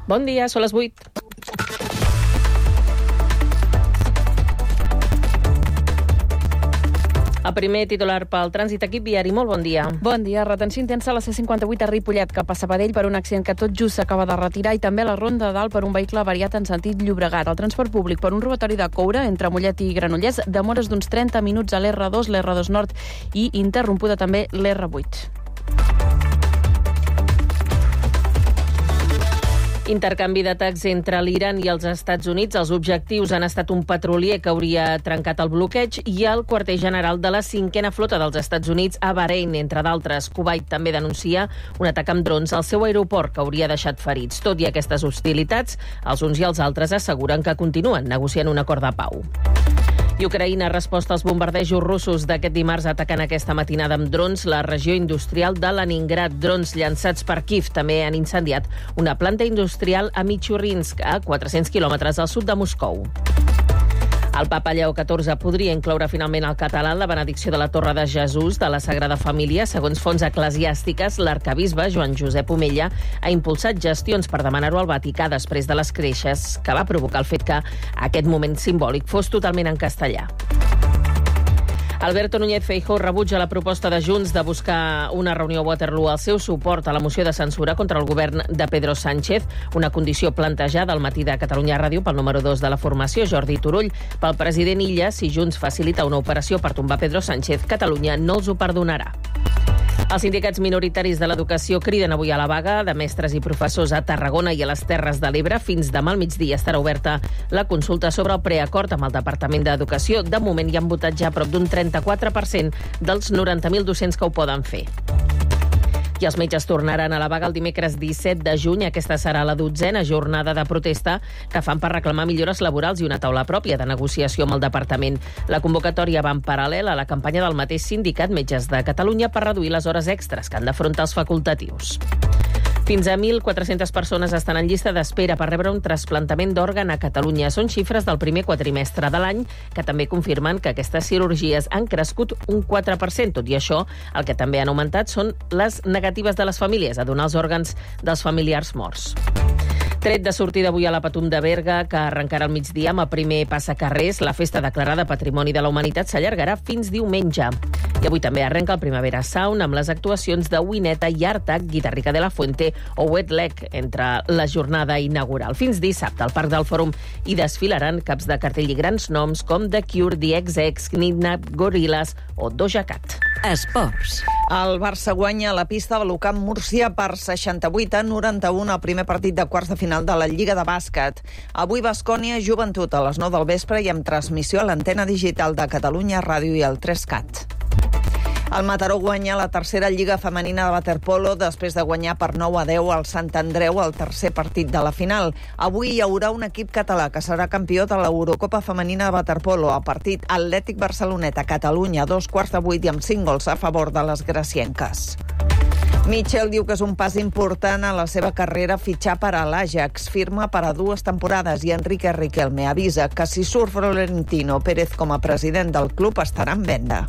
Bon dia, són les 8. El primer titular pel trànsit, equip viari. Molt bon dia. Bon dia. Retenció intensa a la C58 a Ripollet cap a Sabadell per un accident que tot just s'acaba de retirar, i també a la Ronda de Dalt per un vehicle avariat en sentit Llobregat. El transport públic per un robatori de coure entre Mollet i Granollers, demores d'uns 30 minuts a l'R2, l'R2 Nord i interrompuda també l'R8. Intercanvi d'atacs entre l'Iran i els Estats Units. Els objectius han estat un petrolier que hauria trencat el bloqueig i el quarter general de la 5a flota dels Estats Units a Bahrein, entre d'altres. Kuwait també denuncia un atac amb drons al seu aeroport que hauria deixat ferits. Tot i aquestes hostilitats, els uns i els altres asseguren que continuen negociant un acord de pau. I Ucraïna ha respost als bombardejos russos d'aquest dimarts atacant aquesta matinada amb drons la regió industrial de Leningrad. Drons llançats per Kiev també han incendiat una planta industrial a Michurinsk, a 400 quilòmetres al sud de Moscou. El papa Lleó XIV podria incloure finalment el català en la benedicció de la Torre de Jesús de la Sagrada Família. Segons fonts eclesiàstiques, l'arcabisbe Joan Josep Omella ha impulsat gestions per demanar-ho al Vaticà després de les queixes que va provocar el fet que aquest moment simbòlic fos totalment en castellà. Alberto Núñez Feijóo rebutja la proposta de Junts de buscar una reunió a Waterloo al seu suport a la moció de censura contra el govern de Pedro Sánchez, una condició plantejada al matí de Catalunya Ràdio pel número 2 de la formació, Jordi Turull. Pel president Illa, si Junts facilita una operació per tombar Pedro Sánchez, Catalunya no els ho perdonarà. Els sindicats minoritaris de l'educació criden avui a la vaga de mestres i professors a Tarragona i a les Terres de l'Ebre. Fins demà al migdia estarà oberta la consulta sobre el preacord amb el Departament d'Educació. De moment hi han votat ja prop d'un 34% dels 90.000 docents que ho poden fer. I els metges tornaran a la vaga el dimecres 17 de juny. Aquesta serà la 12a jornada de protesta que fan per reclamar millores laborals i una taula pròpia de negociació amb el departament. La convocatòria va en paral·lel a la campanya del mateix sindicat Metges de Catalunya per reduir les hores extres que han d'afrontar els facultatius. Fins a 1.400 persones estan en llista d'espera per rebre un trasplantament d'òrgan a Catalunya. Són xifres del primer quadrimestre de l'any, que també confirmen que aquestes cirurgies han crescut un 4%. Tot i això, el que també han augmentat són les negatives de les famílies a donar els òrgans dels familiars morts. Tret de sortida avui a la Patum de Berga, que arrencarà al migdia amb el primer passacarrers. La festa declarada Patrimoni de la Humanitat s'allargarà fins diumenge. I avui també arrenca el Primavera Sound amb les actuacions de Wineta i Artac, Guitarrica de la Fuente o Wet Leg entre la jornada inaugural. Fins dissabte al Parc del Fòrum hi desfilaran caps de cartell i grans noms com The Cure, The XX, Kidnap, Gorillaz o Doja Cat. Esports. El Barça guanya a la pista de l'Ucamp Múrcia per 68-91 al primer partit de quarts de final de la Lliga de Bàsquet. Avui Baskonia Joventut a les 9 del vespre i amb transmissió a l'antena digital de Catalunya Ràdio i el 3CAT. El Mataró guanya la tercera Lliga femenina de waterpolo després de guanyar per 9-10 al Sant Andreu al tercer partit de la final. Avui hi haurà un equip català que serà campió de l'Eurocopa femenina de waterpolo. El partit Atlètic Barceloneta Catalunya 7:15 i amb 5 gols a favor de les gracienques. Mitchell diu que és un pas important a la seva carrera fitxar per a l'Ajax. Firma per a 2 temporades i Enrique Riquelme avisa que si surt Florentino Pérez com a president del club estarà en venda.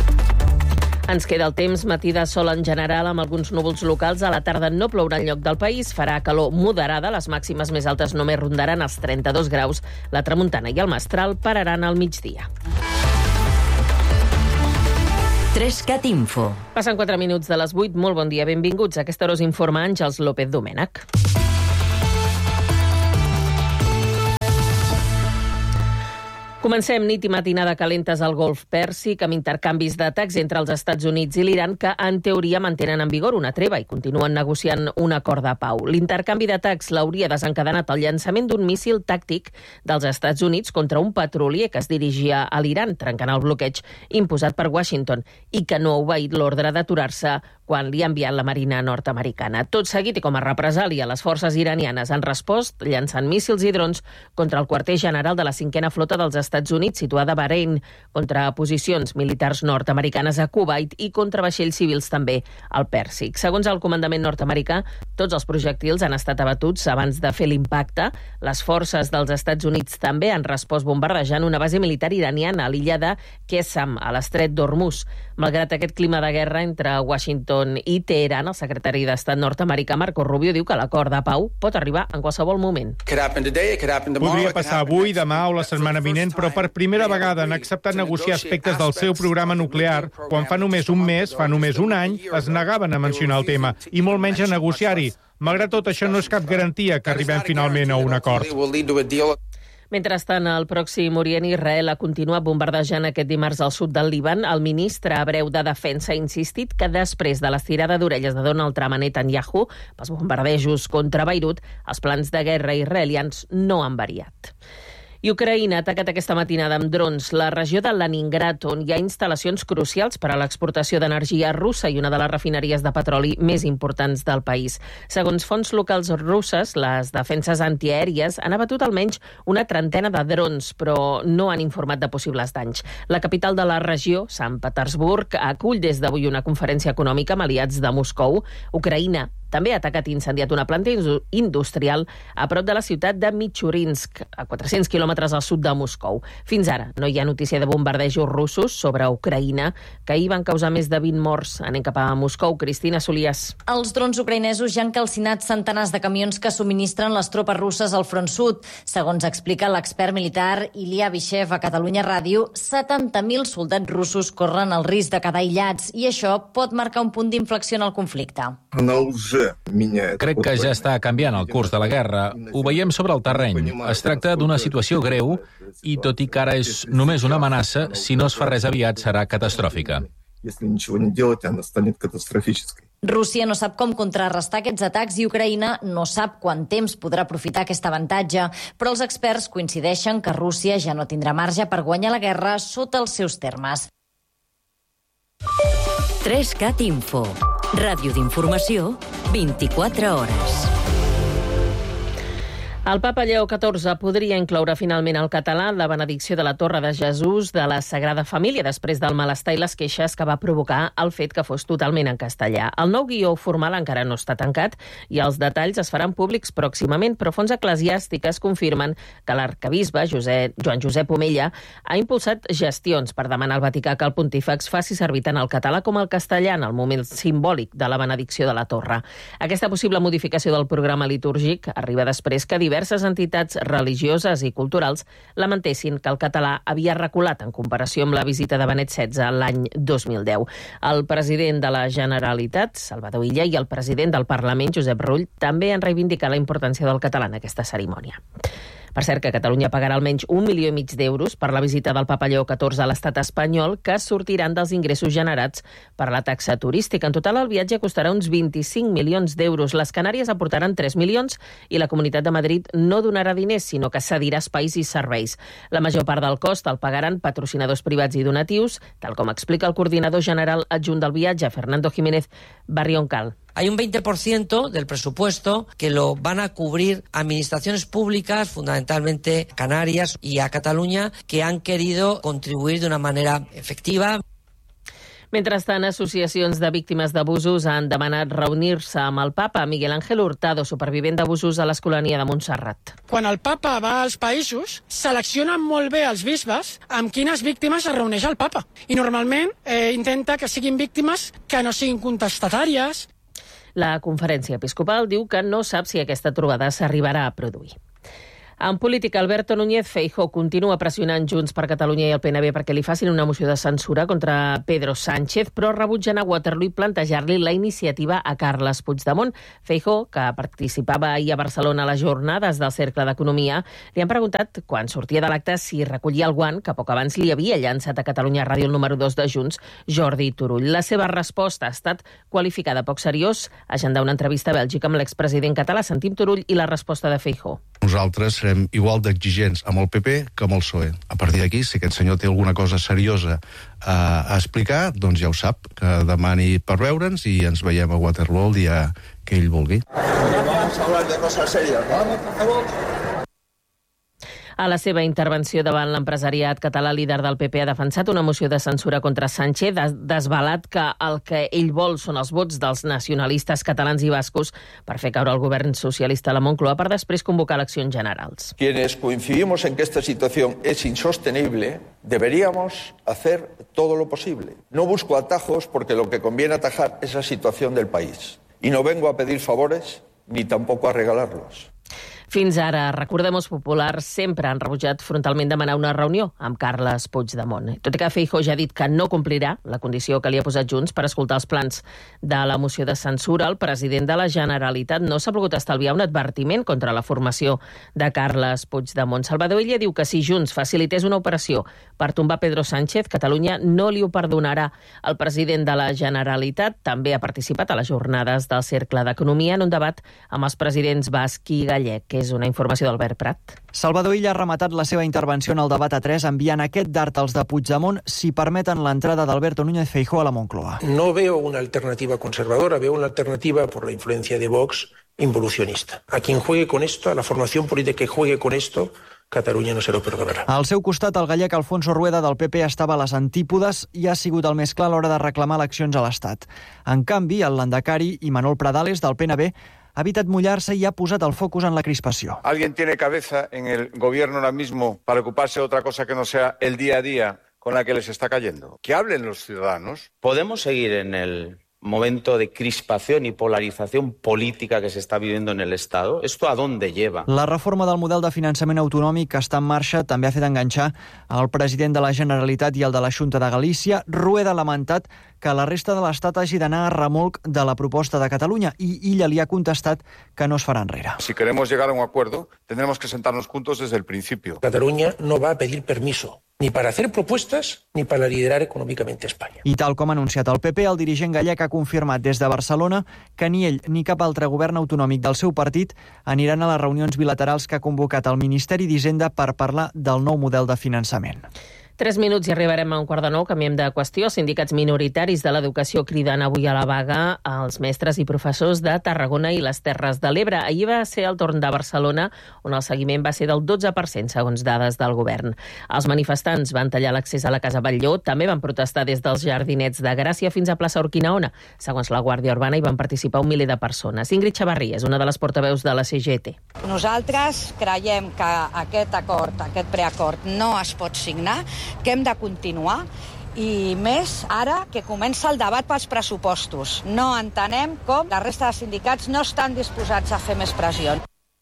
Ens queda el temps, matí de sol en general amb alguns núvols locals. A la tarda no plourà enlloc del país, farà calor moderada, les màximes més altes només rondaran els 32 graus. La tramuntana i el mestral pararan al migdia. 3CAT Info. Passen 4 minuts de les 8. Molt bon dia, benvinguts. A aquesta hora us informa Àngels López Domènech. Comencem nit i matinada calentes al Golf Pèrsic amb intercanvis d'atacs entre els Estats Units i l'Iran que, en teoria, mantenen en vigor una treva i continuen negociant un acord de pau. L'intercanvi d'atacs l'hauria desencadenat el llançament d'un míssil tàctic dels Estats Units contra un petrolier que es dirigia a l'Iran, trencant el bloqueig imposat per Washington i que no ha obeït l'ordre d'aturar-se quan li ha enviat la Marina nord-americana. Tot seguit i com a represàlia, les forces iranianes han respost llançant míssils i drons contra el quarter general de la 5a flota dels Estats Units, situada a Bahrein, contra posicions militars nord-americanes a Kuwait i contra vaixells civils també al Pèrsic. Segons el comandament nord-americà, tots els projectils han estat abatuts abans de fer l'impacte. Les forces dels Estats Units també han respost bombardejant una base militar iraniana a l'illa de Qesam, a l'estret d'Hormuz. Malgrat aquest clima de guerra entre Washington Washington i Teheran, el secretari d'Estat nord-americà Marco Rubio diu que l'acord de pau pot arribar en qualsevol moment. Podria passar avui, demà o la setmana vinent, però per primera vegada han acceptat negociar aspectes del seu programa nuclear, quan fa només un mes, fa només un any, es negaven a mencionar el tema, i molt menys a negociar-hi. Malgrat tot, això no és cap garantia que arribem finalment a un acord. Mentrestant, al Pròxim Orient, Israel ha continuat bombardejant aquest dimarts al sud del Líban. El ministre hebreu de Defensa ha insistit que després de l'estirada d'orelles de Donald Trump a Netanyahu pels bombardejos contra Beirut, els plans de guerra israelians no han variat. I Ucraïna ha atacat aquesta matinada amb drons la regió de Leningrad, on hi ha instal·lacions crucials per a l'exportació d'energia russa i una de les refineries de petroli més importants del país. Segons fonts locals russes, les defenses antiaèries han abatut almenys una trentena de drons, però no han informat de possibles danys. La capital de la regió, Sant Petersburg, acull des d'avui una conferència econòmica amb aliats de Moscou. Ucraïna també ha atacat i incendiat una planta industrial a prop de la ciutat de Michurinsk, a 400 quilòmetres al sud de Moscou. Fins ara no hi ha notícia de bombardejos russos sobre Ucraïna, que ahir van causar més de 20 morts. Anem cap a Moscou. Cristina Solias. Els drons ucraïnesos ja han calcinat centenars de camions que subministren les tropes russes al front sud. Segons explica l'expert militar Ilya Vishev a Catalunya Ràdio, 70.000 soldats russos corren el risc de quedar aïllats i això pot marcar un punt d'inflexió en el conflicte. Crec que ja està canviant el curs de la guerra. Ho veiem sobre el terreny. Es tracta d'una situació greu i, tot i que ara és només una amenaça, si no es fa res aviat serà catastròfica. Rússia no sap com contrarrestar aquests atacs i Ucraïna no sap quant temps podrà aprofitar aquest avantatge, però els experts coincideixen que Rússia ja no tindrà marge per guanyar la guerra sota els seus termes. 3CAT Info. Ràdio d'informació, 24 hores. El papa Lleó XIV podria incloure finalment el català en la benedicció de la Torre de Jesús de la Sagrada Família després del malestar i les queixes que va provocar el fet que fos totalment en castellà. El nou guió formal encara no està tancat i els detalls es faran públics pròximament, però fonts eclesiàstiques confirmen que l'arcabisbe Joan Josep Omella ha impulsat gestions per demanar al Vaticà que el pontífex faci servir tant el català com el castellà en el moment simbòlic de la benedicció de la Torre. Aquesta possible modificació del programa litúrgic arriba després que diverses entitats religioses i culturals lamentessin que el català havia reculat en comparació amb la visita de Benet XVI l'any 2010. El president de la Generalitat, Salvador Illa, i el president del Parlament, Josep Rull, també han reivindicat la importància del català en aquesta cerimònia. Per cert, que Catalunya pagarà almenys 1,5 milió d'euros per la visita del papa Lleó XIV a l'estat espanyol, que sortiran dels ingressos generats per la taxa turística. En total, el viatge costarà uns 25 milions d'euros. Les Canàries aportaran 3 milions i la Comunitat de Madrid no donarà diners, sinó que cedirà espais i serveis. La major part del cost el pagaran patrocinadors privats i donatius, tal com explica el coordinador general adjunt del viatge, Fernando Jiménez Barrioncal. Hay un 20% del presupuesto que lo van a cubrir administraciones públicas, fundamentalmente Canarias y a Cataluña, que han querido contribuir de una manera efectiva. Mentrestant, associacions de víctimes d'abusos han demanat reunir-se amb el papa. Miguel Ángel Hurtado, supervivent d'abusos a l'Escolania de Montserrat. Quan el papa va als països, seleccionen molt bé els bisbes amb quines víctimes es reuneix el papa. I normalment intenta que siguin víctimes que no siguin contestatàries. La conferència episcopal diu que no sap si aquesta trobada s'arribarà a produir. En política, Alberto Núñez Feijóo continua pressionant Junts per Catalunya i el PNB perquè li facin una moció de censura contra Pedro Sánchez, però rebutgen a Waterloo i plantejar-li la iniciativa a Carles Puigdemont. Feijóo, que participava ahir a Barcelona a les jornades del Cercle d'Economia, li han preguntat, quan sortia de l'acte, si recollia el guant que poc abans li havia llançat a Catalunya Ràdio el número 2 de Junts, Jordi Turull. La seva resposta ha estat qualificada poc seriós. Agendar una entrevista a Bèlgica amb l'expresident català. Sentim Turull i la resposta de Feijóo. Nosaltres serem igual d'exigents amb el PP que amb el PSOE. A partir d'aquí, si aquest senyor té alguna cosa seriosa a explicar, doncs ja ho sap, que demani per veure'ns i ens veiem a Waterloo el dia que ell vulgui. A A la seva intervenció davant l'empresariat català, el líder del PP ha defensat una moció de censura contra Sánchez, ha desvelat que el que ell vol són els vots dels nacionalistes catalans i bascos per fer caure el govern socialista a la Moncloa per després convocar eleccions generals. Quienes coincidimos en que esta situación es insostenible, deberíamos hacer todo lo posible. No busco atajos porque lo que conviene atajar es la situación del país. Y no vengo a pedir favores ni tampoco a regalarlos. Fins ara, recordem-ho, populars sempre han rebutjat frontalment demanar una reunió amb Carles Puigdemont. Tot i que Feijóo ja ha dit que no complirà la condició que li ha posat Junts per escoltar els plans de la moció de censura, el president de la Generalitat no s'ha volgut estalviar un advertiment contra la formació de Carles Puigdemont. Salvador Illa diu que si Junts facilités una operació per tombar Pedro Sánchez, Catalunya no li ho perdonarà. El president de la Generalitat també ha participat a les jornades del Cercle d'Economia en un debat amb els presidents basc i gallec, que és una informació d'Albert Prat. Salvador Illa ha rematat la seva intervenció en el debat a 3 enviant aquest dart als de Puigdemont si permeten l'entrada d'Alberto Núñez Feijóo a la Moncloa. No veo una alternativa conservadora, veo una alternativa por la influencia de Vox involucionista. A quien juegue con esto, a la formación política que juegue con esto, Catalunya no se lo perdonarà. Al seu costat, el gallec Alfonso Rueda del PP estava a les antípodes i ha sigut el més clar a l'hora de reclamar eleccions a l'Estat. En canvi, el landacari i Manol Pradales del PNB ha evitat mullar-se i ha posat el focus en la crispació. ¿Alguien tiene cabeza en el gobierno ahora mismo para ocuparse de otra cosa que no sea el día a día con la que les está cayendo? Que hablen los ciudadanos. ¿Podemos seguir en el momento de crispación y polarización política que se está viviendo en el Estado? ¿Esto a dónde lleva? La reforma del model de finançament autonòmic que està en marxa també ha fet enganxar el president de la Generalitat i el de la Xunta de Galícia. Rueda ha lamentat que la resta de l'Estat hagi d'anar a remolc de la proposta de Catalunya i Illa li ha contestat que no es farà enrere. Si queremos llegar a un acuerdo, tendremos que sentarnos juntos desde el principio. Catalunya no va a pedir permiso ni para hacer propuestas ni para liderar econòmicament Espanya. I tal com ha anunciat el PP, el dirigent gallec ha confirmat des de Barcelona que ni ell ni cap altre govern autonòmic del seu partit aniran a les reunions bilaterals que ha convocat el Ministeri d'Hisenda per parlar del nou model de finançament. 3 minuts i arribarem a 1:45. Canviem de qüestió. Sindicats minoritaris de l'educació criden avui a la vaga als mestres i professors de Tarragona i les Terres de l'Ebre. Ahir va ser el torn de Barcelona, on el seguiment va ser del 12%, segons dades del govern. Els manifestants van tallar l'accés a la Casa Batlló, també van protestar des dels Jardinets de Gràcia fins a plaça Urquinaona. Segons la Guàrdia Urbana, hi van participar 1 miler de persones. Ingrid Chavarria és una de les portaveus de la CGT. Nosaltres creiem que aquest acord, aquest preacord, no es pot signar, que hem de continuar i més ara que comença el debat pels pressupostos. No entenem com la resta de sindicats no estan disposats a fer més pressió.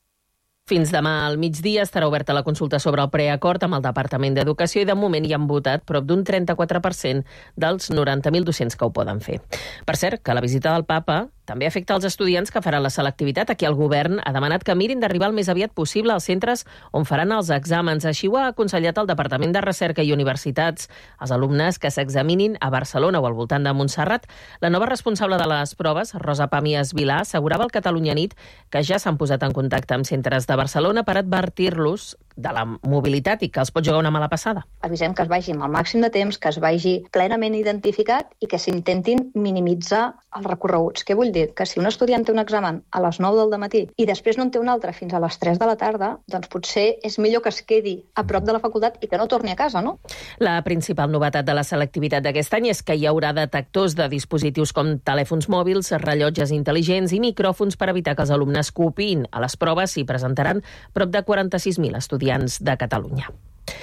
Fins demà al migdia estarà oberta la consulta sobre el preacord amb el Departament d'Educació i de moment hi han votat prop d'un 34% dels 90.000 docents que ho poden fer. Per cert, que la visita del papa també afecta els estudiants que faran la selectivitat. Aquí el govern ha demanat que mirin d'arribar el més aviat possible als centres on faran els exàmens. Així ho ha aconsellat el Departament de Recerca i Universitats als alumnes que s'examinin a Barcelona o al voltant de Montserrat. La nova responsable de les proves, Rosa Pàmies Vilà, assegurava al Catalunya Nit que ja s'han posat en contacte amb centres de Barcelona per advertir-los de la mobilitat i que els pot jugar una mala passada. Avisem que es vagi amb el màxim de temps, que es vagi plenament identificat i que s'intentin minimitzar els recorreguts. Què vull dir? Que si un estudiant té un examen a les 9 del dematí i després no en té un altre fins a les 3 de la tarda, doncs potser és millor que es quedi a prop de la facultat i que no torni a casa, no? La principal novetat de la selectivitat d'aquest any és que hi haurà detectors de dispositius com telèfons mòbils, rellotges intel·ligents i micròfons per evitar que els alumnes copiïn. A les proves s'hi presentaran prop de 46.000 estudiants de Catalunya.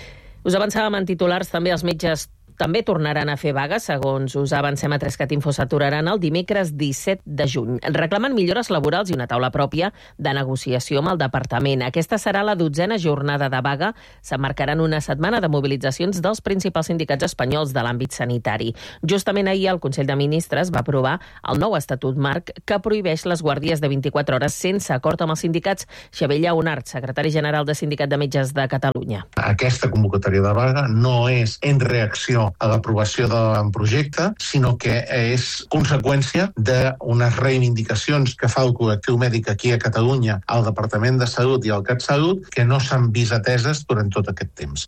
Us avançàvem en titulars, també els metges també tornaran a fer vaga, segons us avancem a 3cat Info, s'aturaran el dimecres 17 de juny. Reclamen millores laborals i una taula pròpia de negociació amb el departament. Aquesta serà la 12a jornada de vaga. S'emmarcaran una setmana de mobilitzacions dels principals sindicats espanyols de l'àmbit sanitari. Justament ahir el Consell de Ministres va aprovar el nou Estatut Marc que prohibeix les guàrdies de 24 hores sense acord amb els sindicats. Xavier Lleonart, secretari general del Sindicat de Metges de Catalunya. Aquesta convocatòria de vaga no és en reacció a l'aprovació del projecte, sinó que és conseqüència d'unes reivindicacions que fa el col·lectiu mèdic aquí a Catalunya, al Departament de Salut i al CatSalut, que no s'han vist ateses durant tot aquest temps.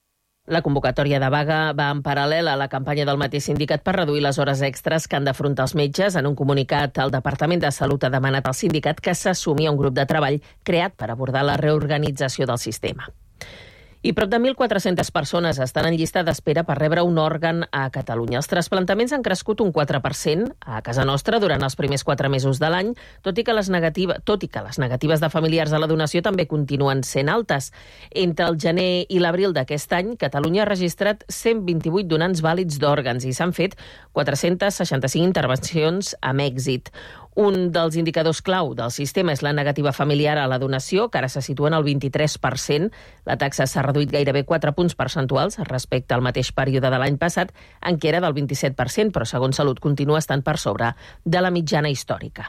La convocatòria de vaga va en paral·lel a la campanya del mateix sindicat per reduir les hores extres que han d'afrontar els metges. En un comunicat, el Departament de Salut ha demanat al sindicat que s'assumi un grup de treball creat per abordar la reorganització del sistema. I prop de 1.400 persones estan en llista d'espera per rebre un òrgan a Catalunya. Els trasplantaments han crescut un 4% a casa nostra durant els primers 4 mesos de l'any, tot i que les negatives de familiars a la donació també continuen sent altes. Entre el gener i l'abril d'aquest any, Catalunya ha registrat 128 donants vàlids d'òrgans i s'han fet 465 intervencions amb èxit. Un dels indicadors clau del sistema és la negativa familiar a la donació, que ara se situa en el 23%. La taxa s'ha reduït gairebé 4 punts percentuals respecte al mateix període de l'any passat, en què era del 27%, però segons Salut continua estant per sobre de la mitjana històrica.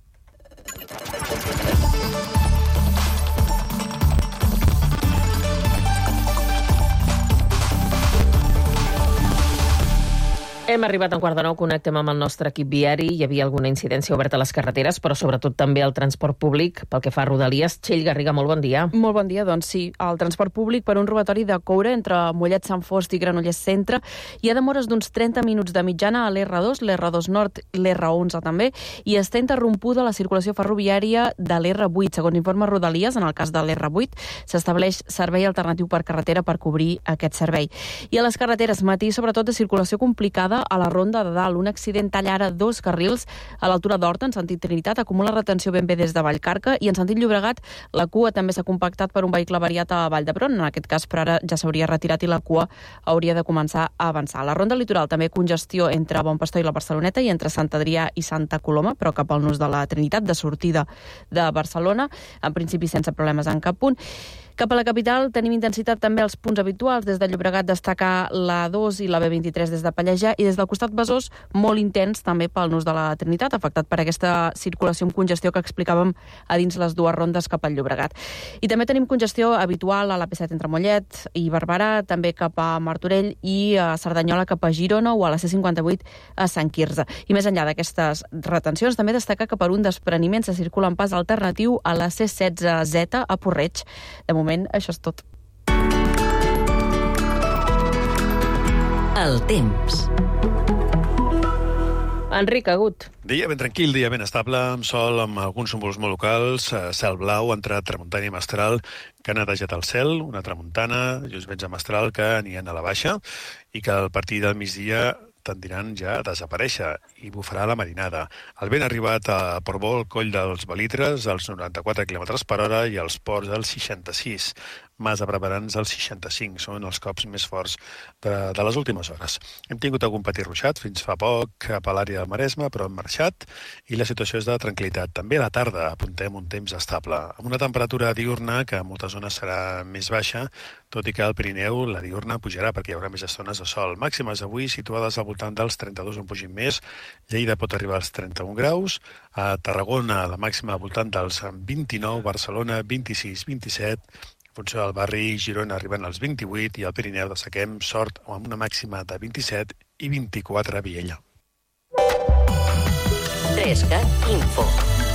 Hem arribat a 8:45, connectem amb el nostre equip viari. Hi havia alguna incidència oberta a les carreteres, però sobretot també al transport públic. Pel que fa a Rodalies, Txell Garriga, molt bon dia. Molt bon dia, doncs sí. El transport públic per un robatori de coure entre Mollet, Sant Fost i Granollers Centre. Hi ha demores d'uns 30 minuts de mitjana a l'R2, l'R2 Nord, l'R11 també, i està interrompuda la circulació ferroviària de l'R8. Segons informa Rodalies, en el cas de l'R8, s'estableix servei alternatiu per carretera per cobrir aquest servei. I a les carreteres, matí, sobretot de circulació complicada a la Ronda de Dalt. Un accident talla ara 2 carrils a l'altura d'Horta, en sentit Trinitat, acumula retenció ben bé des de Vallcarca, i en sentit Llobregat la cua també s'ha compactat per un vehicle variat a Vall d'Hebron. En aquest cas, per ara, ja s'hauria retirat i la cua hauria de començar a avançar. A la Ronda Litoral també congestió entre Bon Pastor i la Barceloneta i entre Sant Adrià i Santa Coloma, però cap al nus de la Trinitat, de sortida de Barcelona, en principi sense problemes en cap punt. Cap a la capital tenim intensitat també als punts habituals. Des de Llobregat destacar la 2 i la B23 des de Pallejà, i des del costat Besòs molt intens també pel nus de la Trinitat, afectat per aquesta circulació amb congestió que explicàvem a dins les dues rondes cap al Llobregat. I també tenim congestió habitual a la P7 entre Mollet i Barberà, també cap a Martorell i a Cerdanyola cap a Girona, o a la C58 a Sant Quirze. I més enllà d'aquestes retencions, també destacar que per un despreniment se circula en pas alternatiu a la C16Z a Porreig. De moment, això és tot. El temps. Enric Agut. Dia ben tranquil, dia ben estable, amb sol, amb alguns núvols molt locals, cel blau entre tramuntana i mestral, que ha netejat el cel, una tramuntana i uns vents a mestral que aniran a la baixa i que al partir del migdia tendiran ja a desaparèixer i bufarà la marinada. El vent ha arribat a Portbou, al coll dels Belitres, als 94 km per hora i als ports als 66. Mas de Barberans als 65. Són els cops més forts de les últimes hores. Hem tingut algun petit ruixat fins fa poc cap a l'àrea del Maresme, però hem marxat i la situació és de tranquil·litat. També a la tarda apuntem un temps estable, amb una temperatura diurna que en moltes zones serà més baixa, tot i que al Pirineu la diurna pujarà perquè hi haurà més estones de sol. Màximes avui situades al voltant dels 32, on pugin més. Lleida pot arribar als 31 graus. A Tarragona la màxima al voltant dels 29, Barcelona 26, 27, en funció del barri, Girona arriben als 28 i al Pirineu destaquem Sort amb una màxima de 27 i 24 a Viella. 3CAT Info.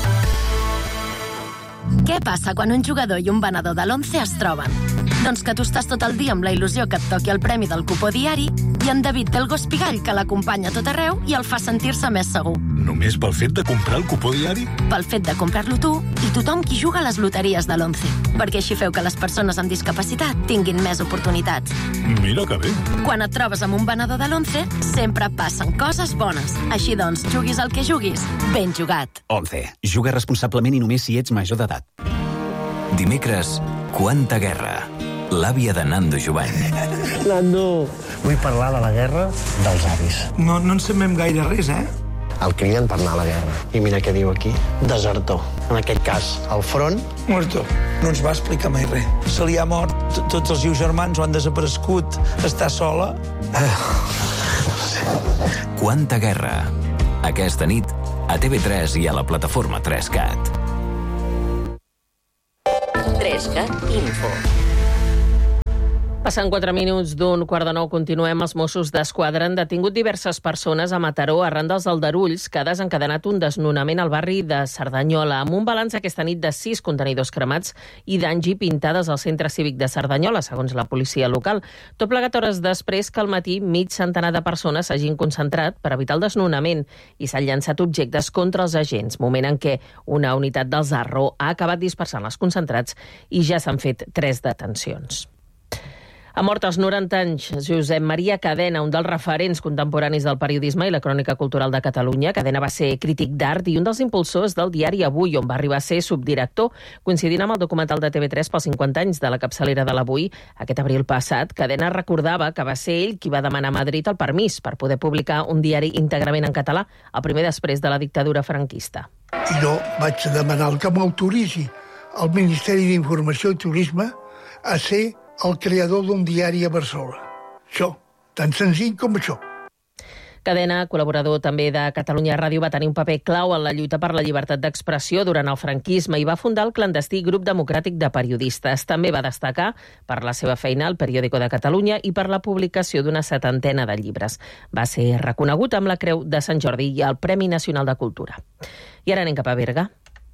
Què passa quan un jugador i un venedor de l'11 es troben? Doncs que tu estàs tot el dia amb la il·lusió que et toqui el premi del cupó diari i en David té el gos pigall que l'acompanya a tot arreu i el fa sentir-se més segur. Només pel fet de comprar el cupó diari? Pel fet de comprar-lo tu i tothom qui juga a les loteries de l'11. Perquè així feu que les persones amb discapacitat tinguin més oportunitats. Mira que bé. Quan et trobes amb un venedor de l'11, sempre passen coses bones. Així doncs, juguis el que juguis, ben jugat. 11. Juga responsablement i només si ets major d'edat. Dimecres, Quanta guerra. L'àvia de Nando Jovany. Nando, vull parlar de la guerra dels avis. No en sabem gaire res, eh? El criden per anar a la guerra. I mira què diu aquí. Desertor. En aquest cas, al front... Muerto. No ens va explicar mai res. Se li ha mort, tots els seus germans ho han desaparegut. Està sola. Quanta guerra. Aquesta nit, a TV3 i a la plataforma 3CAT. 3CAT Info. Passant 4 minuts d'un 8:45, continuem. Els Mossos d'Esquadra han detingut diverses persones a Mataró arran dels aldarulls que ha desencadenat un desnonament al barri de Cerdanyola, amb un balanç aquesta nit de 6 contenidors cremats i danys i pintades al centre cívic de Cerdanyola, segons la policia local. Tot plegat hores després que al matí mig centenar de persones s'hagin concentrat per evitar el desnonament i s'han llançat objectes contra els agents, moment en què una unitat del Zarro ha acabat dispersant els concentrats i ja s'han fet 3 detencions. Ha mort als 90 anys Josep Maria Cadena, un dels referents contemporanis del periodisme i la crònica cultural de Catalunya. Cadena va ser crític d'art i un dels impulsors del diari Avui, on va arribar a ser subdirector, coincidint amb el documental de TV3 pels 50 anys de la capçalera de l'Avui. Aquest abril passat, Cadena recordava que va ser ell qui va demanar a Madrid el permís per poder publicar un diari íntegrament en català, el primer després de la dictadura franquista. I jo vaig demanar que m'autoritzi el Ministeri d'Informació i Turisme a ser el creador d'un diari a Barcelona. Això, tan senzill com això. Cadena, col·laborador també de Catalunya Ràdio, va tenir un paper clau en la lluita per la llibertat d'expressió durant el franquisme i va fundar el clandestí Grup Democràtic de Periodistes. També va destacar per la seva feina al Periódico de Catalunya i per la publicació d'una 70ena de llibres. Va ser reconegut amb la Creu de Sant Jordi i el Premi Nacional de Cultura. I ara anem cap a Berga.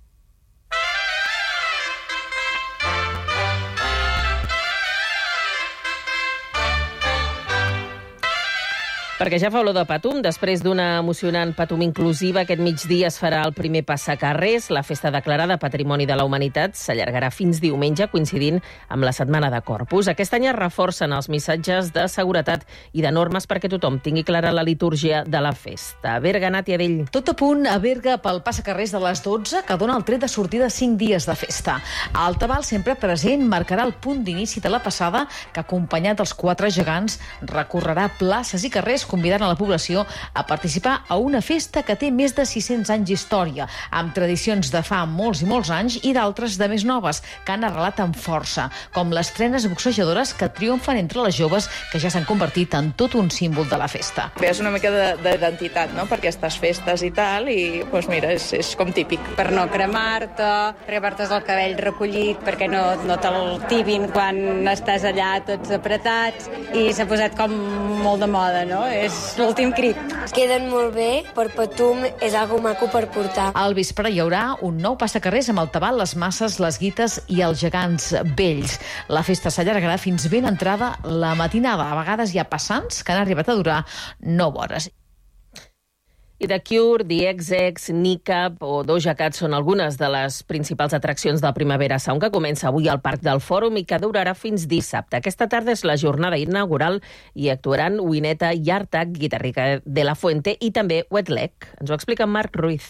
Perquè ja fa olor de Patum, després d'una emocionant Patum inclusiva, aquest migdia es farà el primer passacarrers. La festa declarada Patrimoni de la Humanitat s'allargarà fins diumenge, coincidint amb la Setmana de Corpus. Aquest any es reforcen els missatges de seguretat i de normes perquè tothom tingui clara la litúrgia de la festa. Berga, Nàtia Dell. Tot a punt a Berga pel passacarrers de les 12, que dona el tret de sortida 5 dies de festa. El tabal, sempre present, marcarà el punt d'inici de la passada, que acompanyat dels 4 gegants recorrerà places i carrers convidant a la població a participar a una festa que té més de 600 anys d'història, amb tradicions de fa molts i molts anys i d'altres de més noves, que han arrelat amb força, com les trenes boxejadores que triomfen entre les joves, que ja s'han convertit en tot un símbol de la festa. Bé, és una mica d'identitat, no?, per aquestes festes i tal, i doncs mira, és com típic. Per no cremar-te, perquè portes el cabell recollit, perquè no te'l tibin quan estàs allà tots apretats, i s'ha posat com molt de moda, no? És l'últim crit. Queden molt bé, per Patum és algo maco per portar. Al vespre hi haurà un nou passacarrers amb el tabal, les masses, les guites i els gegants vells. La festa s'allargarà fins ben entrada la matinada. A vegades hi ha passants que han arribat a durar 9 hores. I The Cure, The XX, Niqab o Doja Cat són algunes de les principals atraccions del Primavera Sound, que comença avui al Parc del Fòrum i que durarà fins dissabte. Aquesta tarda és la jornada inaugural i actuaran Wineta Yartak, Guitarrica de la Fuente i també Wet Leg. Ens ho explica Marc Ruiz.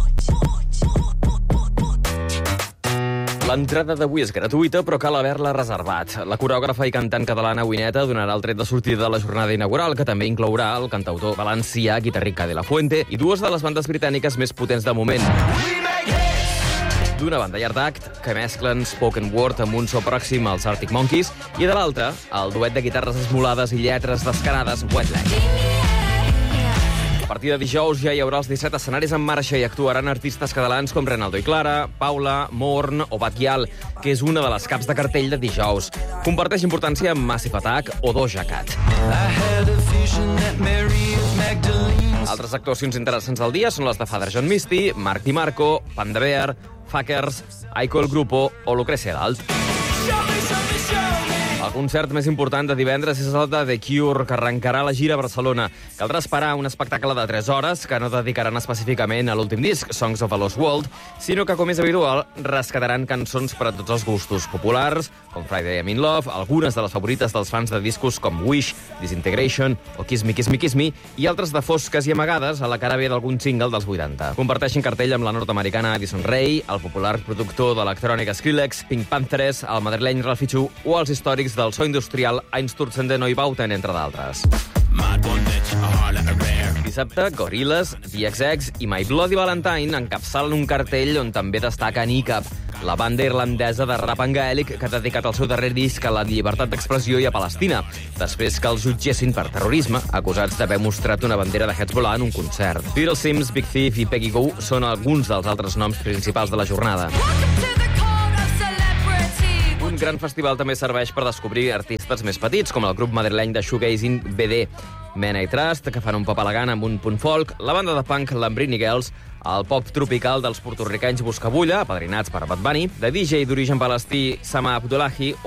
L'entrada d'avui és gratuïta, però cal haver-la reservat. La coreògrafa i cantant catalana Wineta donarà el tret de sortida de la jornada inaugural, que també inclourà el cantautor valencià Guitarrica de la Fuente i dues de les bandes britàniques més potents de moment. D'una banda, Yard Act, que mesclen spoken word amb un so pròxim als Arctic Monkeys, i de l'altra, el duet de guitarres esmolades i lletres descarades Wet Leg. A partir de dijous ja hi haurà els 17 escenaris en marxa i actuaran artistes catalans com Renaldo i Clara, Paula, Morn o Batguial, que és una de les caps de cartell de dijous. Comparteix importància amb Massive Attack o Doja Cat. Altres actuacions interessants del dia són les de Father John Misty, Marc Di Marco, Panda Bear, Fuckers, Aiko el Grupo o Lucrecia Dalt. El concert més important de divendres és el de The Cure, que arrencarà la gira a Barcelona. Caldrà esperar un espectacle de 3 hores que no dedicaran específicament a l'últim disc, Songs of a Lost World, sinó que, com és habitual, rescataran cançons per a tots els gustos populars, com Friday I'm in Love, algunes de les favorites dels fans de discos com Wish, Disintegration o Kiss Me, Kiss Me, Kiss Me, i altres de fosques i amagades a la cara B d'algun single dels 80. Comparteixen cartell amb la nord-americana Addison Rae, el popular productor d'electrònica Skrillex, Pink Panthers, el madrileny Ralphie Chu o els històrics del so industrial Einstürzende Neubauten, entre d'altres. Dissabte, Gorillaz, The XX i My Bloody Valentine encapçalen un cartell on també destaca Niqab, la banda irlandesa de rap en gaèlic que ha dedicat el seu darrer disc a la llibertat d'expressió i a Palestina, després que els jutgessin per terrorisme, acusats d'haver mostrat una bandera de Hezbollah en un concert. Little Sims, Big Thief i Peggy Gou són alguns dels altres noms principals de la jornada. Un gran festival també serveix per descobrir artistes més petits, com el grup madrileny de shoegazing BD, Men I Trust, que fan un pop elegant amb un punt folk, la banda de punk Lambrini Girls, el pop tropical dels porto-riquenys Buscabulla, apadrinats per Bad Bunny, de DJ d'origen palestí Sama Abdullahi